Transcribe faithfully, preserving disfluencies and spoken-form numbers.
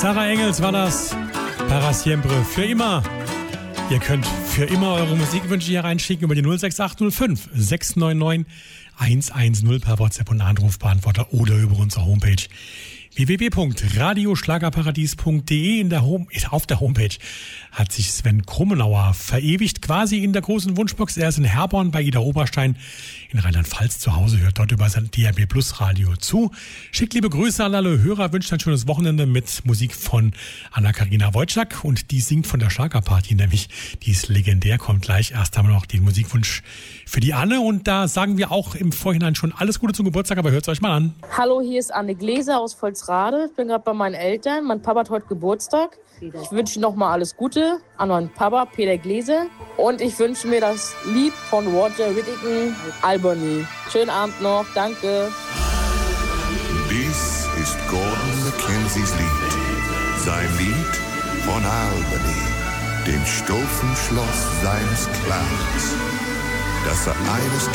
Sarah Engels war das. Para siempre, für immer. Ihr könnt für immer eure Musikwünsche hier reinschicken über die null sechs acht null fünf sechs neun neun eins eins null per WhatsApp und Anrufbeantworter oder über unsere Homepage w w w punkt radioschlagerparadies punkt d e. In der Home, auf der Homepage hat sich Sven Krummenauer verewigt, quasi in der großen Wunschbox. Er ist in Herborn bei Ida Oberstein in Rheinland-Pfalz zu Hause, hört dort über sein D R B Plus Radio zu. Schickt liebe Grüße an alle Hörer, wünscht ein schönes Wochenende mit Musik von Anna-Karina Wojcik, und die singt von der Schlagerparty, nämlich die ist legendär, kommt gleich. Erst haben wir noch den Musikwunsch für die Anne, und da sagen wir auch im Vorhinein schon alles Gute zum Geburtstag, aber hört es euch mal an. Hallo, hier ist Anne Gläser aus Volzrade. Ich bin gerade bei meinen Eltern. Mein Papa hat heute Geburtstag. Ich wünsche nochmal alles Gute an meinen Papa, Peter Gläser. Und ich wünsche mir das Lied von Roger Whittaker, Albany. Schönen Abend noch, danke. Dies ist Gordon Mackenzies Lied. Sein Lied von Albany, dem Stufenschloss seines Clans, das er eines